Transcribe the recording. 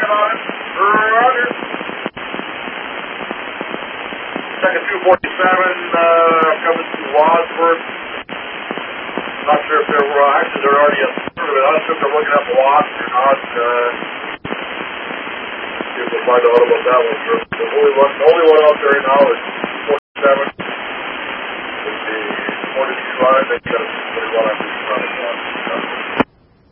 stand on it. Roger. Second 247, coming to Wadsworth. Not sure if they were, actually they're already in front of it. I'm not sure if they're looking at the loss or not. See if we'll find out about that one first. The only one out there now is 47. With the 42 line, they got a 41 on the front.